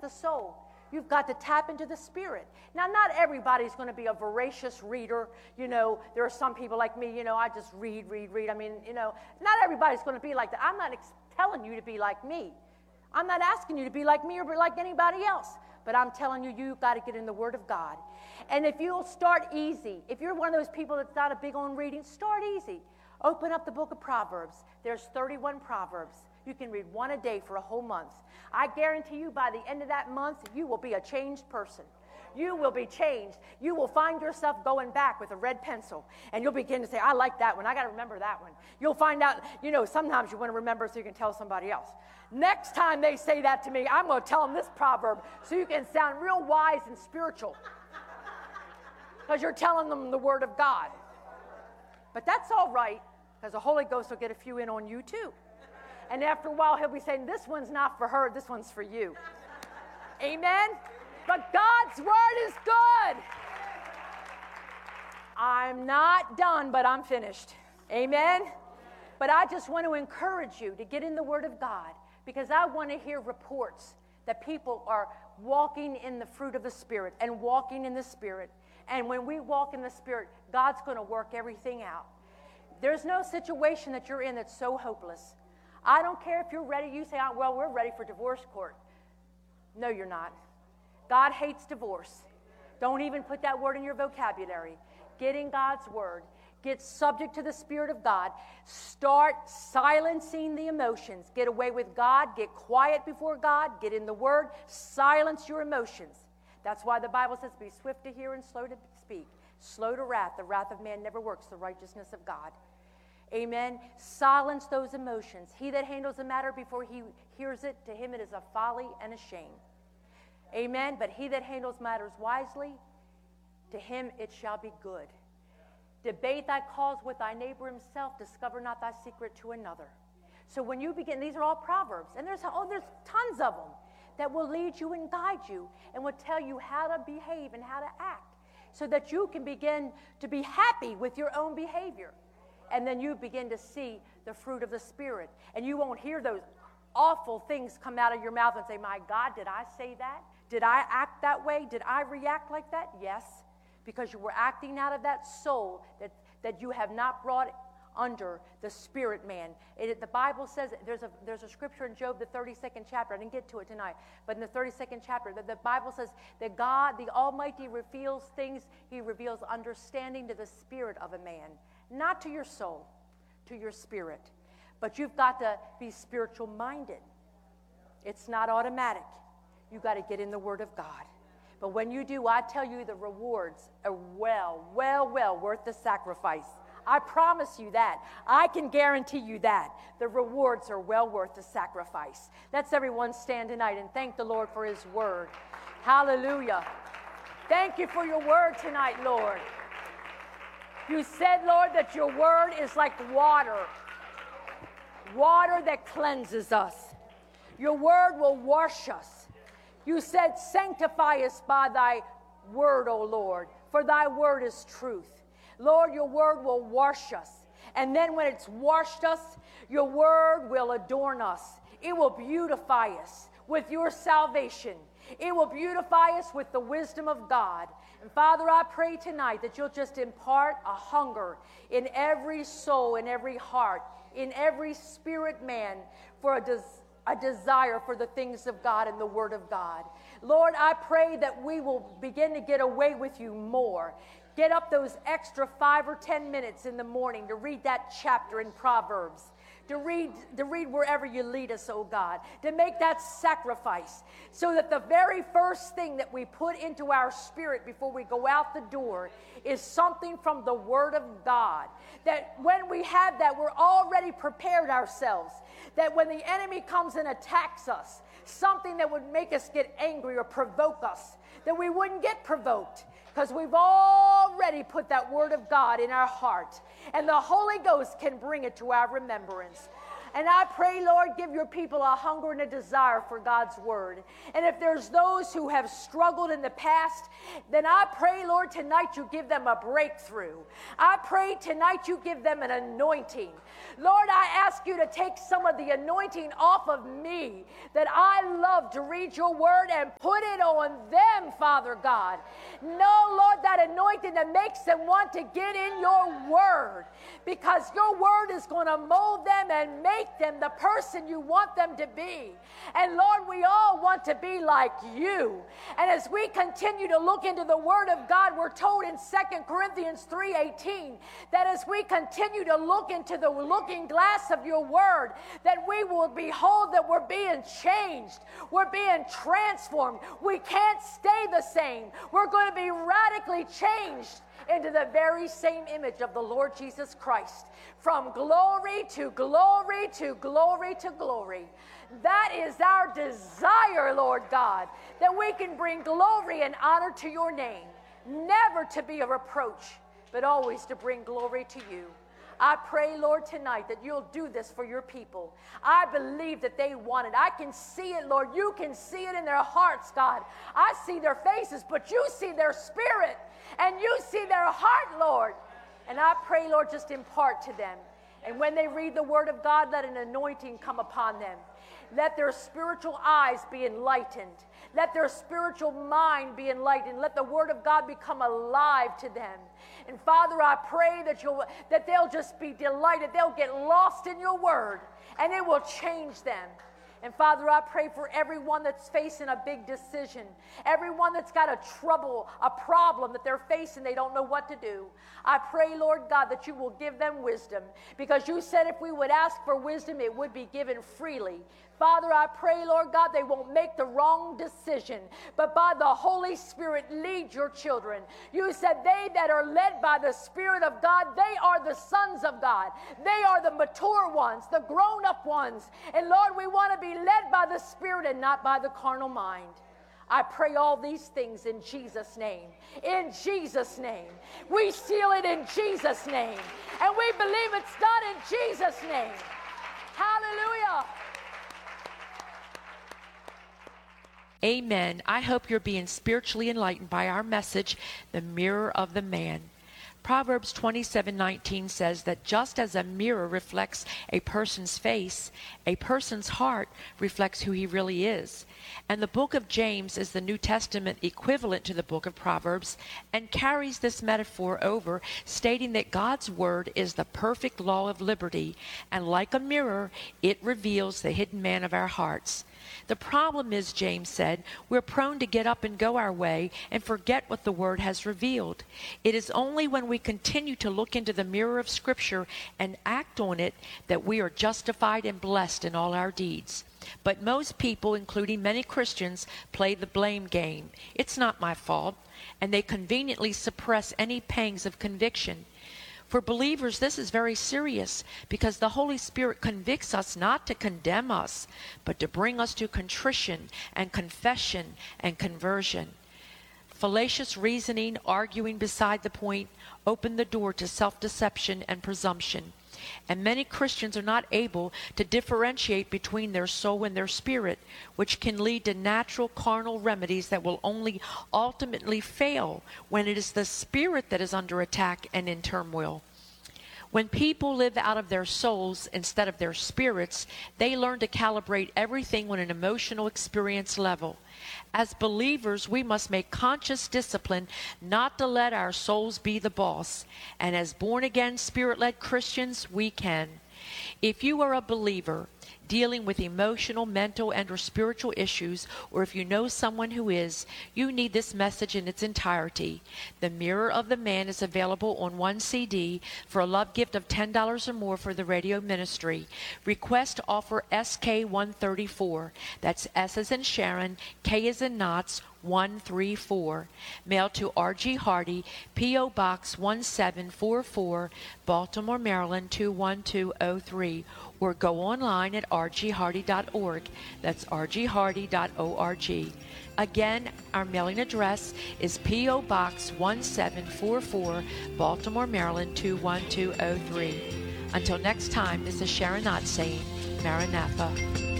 the soul. You've got to tap into the Spirit. Now, not everybody's going to be a voracious reader. You know, there are some people like me, you know, I just read. I mean, you know, not everybody's going to be like that. I'm not telling you to be like me. I'm not asking you to be like me or be like anybody else. But I'm telling you, you've got to get in the Word of God. And if you'll start easy, if you're one of those people that's not a big on reading, start easy. Open up the book of Proverbs. There's 31 Proverbs. You can read one a day for a whole month. I guarantee you by the end of that month, you will be a changed person. You will be changed. You will find yourself going back with a red pencil, and you'll begin to say, I like that one. I got to remember that one. You'll find out, you know, sometimes you want to remember so you can tell somebody else. Next time they say that to me, I'm going to tell them this proverb so you can sound real wise and spiritual because you're telling them the Word of God. But that's all right, because the Holy Ghost will get a few in on you too. And after a while, he'll be saying, this one's not for her, this one's for you. Amen? But God's Word is good. I'm not done, but I'm finished. Amen? But I just want to encourage you to get in the Word of God, because I want to hear reports that people are walking in the fruit of the Spirit and walking in the Spirit. And when we walk in the Spirit, God's going to work everything out. There's no situation that you're in that's so hopeless. I don't care if you're ready. You say, well, we're ready for divorce court. No, you're not. God hates divorce. Don't even put that word in your vocabulary. Get in God's Word. Get subject to the Spirit of God. Start silencing the emotions. Get away with God. Get quiet before God. Get in the Word. Silence your emotions. That's why the Bible says, be swift to hear and slow to speak. Slow to wrath. The wrath of man never works the righteousness of God. Amen. Silence those emotions. He that handles a matter before he hears it, to him it is a folly and a shame. Amen. But he that handles matters wisely, to him it shall be good. Debate thy cause with thy neighbor himself. Discover not thy secret to another. So when you begin, these are all Proverbs, and there's tons of them that will lead you and guide you and will tell you how to behave and how to act, so that you can begin to be happy with your own behavior. And then you begin to see the fruit of the Spirit. And you won't hear those awful things come out of your mouth and say, my God, did I say that? Did I act that way? Did I react like that? Yes, because you were acting out of that soul that you have not brought under the spirit man. The Bible says, there's a scripture in Job, the 32nd chapter. I didn't get to it tonight, but in the 32nd chapter, the Bible says that God, the Almighty, reveals things. He reveals understanding to the spirit of a man. Not to your soul, to your spirit. But you've got to be spiritual minded. It's not automatic. You've got to get in the Word of God. But when you do, I tell you, the rewards are well worth the sacrifice. I promise you that. I can guarantee you that. The rewards are well worth the sacrifice. Let's everyone stand tonight and thank the Lord for His Word. Hallelujah. Thank you for your Word tonight, Lord. You said, Lord, that your Word is like water that cleanses us. Your Word will wash us. You said, sanctify us by thy Word, O Lord, for thy Word is truth. Lord, your Word will wash us. And then when it's washed us, your Word will adorn us. It will beautify us with your salvation. It will beautify us with the wisdom of God. And Father, I pray tonight that you'll just impart a hunger in every soul, in every heart, in every spirit man for a desire for the things of God and the Word of God. Lord, I pray that we will begin to get away with you more. Get up those extra 5 or 10 minutes in the morning to read that chapter in Proverbs. To read wherever you lead us, oh God, to make that sacrifice so that the very first thing that we put into our spirit before we go out the door is something from the Word of God. That when we have that, we're already prepared ourselves. That when the enemy comes and attacks us, something that would make us get angry or provoke us, that we wouldn't get provoked. Because we've already put that Word of God in our heart. And the Holy Ghost can bring it to our remembrance. And I pray, Lord, give your people a hunger and a desire for God's word. And if there's those who have struggled in the past, then I pray, Lord, tonight you give them a breakthrough. I pray tonight you give them an anointing. Lord, I ask you to take some of the anointing off of me that I love to read your word and put it on them, Father God. No, Lord, that anointing that makes them want to get in your word, because your word is going to mold them and make them the person you want them to be. And Lord, we all want to be like you. And as we continue to look into the word of God, we're told in 2 Corinthians 3:18 that as we continue to look into the looking glass of your word, that we will behold that we're being changed. We're being transformed. We can't stay the same. We're going to be radically changed into the very same image of the Lord Jesus Christ, from glory to glory to glory to glory. That is our desire, Lord God, that we can bring glory and honor to your name, never to be a reproach, but always to bring glory to you. I pray, Lord, tonight that you'll do this for your people. I believe that they want it. I can see it, Lord. You can see it in their hearts, God. I see their faces, but you see their spirit, and you see their heart, Lord. And I pray, Lord, just impart to them. And when they read the word of God, let an anointing come upon them. Let their spiritual eyes be enlightened. Let their spiritual mind be enlightened. Let the word of God become alive to them. And Father, I pray that they'll just be delighted. They'll get lost in your word, and it will change them. And Father, I pray for everyone that's facing a big decision, everyone that's got a problem that they're facing, they don't know what to do. I pray, Lord God, that you will give them wisdom, because you said if we would ask for wisdom, it would be given freely. Father, I pray, Lord God, they won't make the wrong decision, but by the Holy Spirit, lead your children. You said they that are led by the Spirit of God, they are the sons of God. They are the mature ones, the grown-up ones. And Lord, we want to be led by the Spirit and not by the carnal mind. I pray all these things in Jesus' name. In Jesus' name. We seal it in Jesus' name. And we believe it's done in Jesus' name. Hallelujah. Amen. I hope you're being spiritually enlightened by our message, The Mirror of the Man. Proverbs 27:19 says that just as a mirror reflects a person's face, a person's heart reflects who he really is. And the book of James is the New Testament equivalent to the book of Proverbs and carries this metaphor over, stating that God's word is the perfect law of liberty, and like a mirror, it reveals the hidden man of our hearts. The problem is, James said, we're prone to get up and go our way and forget what the Word has revealed. It is only when we continue to look into the mirror of Scripture and act on it that we are justified and blessed in all our deeds. But most people, including many Christians, play the blame game. It's not my fault, and they conveniently suppress any pangs of conviction. For believers, this is very serious, because the Holy Spirit convicts us not to condemn us, but to bring us to contrition and confession and conversion. Fallacious reasoning, arguing beside the point, open the door to self-deception and presumption. And many Christians are not able to differentiate between their soul and their spirit, which can lead to natural carnal remedies that will only ultimately fail when it is the spirit that is under attack and in turmoil. When people live out of their souls instead of their spirits, they learn to calibrate everything on an emotional experience level. As believers, we must make conscious discipline not to let our souls be the boss. And as born-again, spirit-led Christians, we can. If you are a believer dealing with emotional, mental, and or spiritual issues, or if you know someone who is, you need this message in its entirety. The Mirror of the Man is available on one CD for a love gift of $10 or more for the radio ministry. Request offer SK134. That's S as in Sharon, K as in Knots, 134. Mail to R.G. Hardy, P.O. Box 1744, Baltimore, Maryland 21203. Or go online at rghardy.org. That's rghardy.org. Again, our mailing address is P.O. Box 1744, Baltimore, Maryland 21203. Until next time, this is Sharon Knott saying, Maranatha.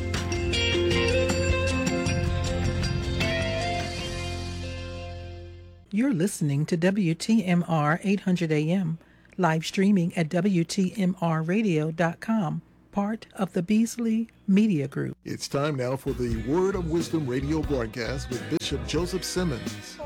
You're listening to WTMR 800 AM, live streaming at WTMRradio.com, part of the Beasley Media Group. It's time now for the Word of Wisdom radio broadcast with Bishop Joseph Simmons.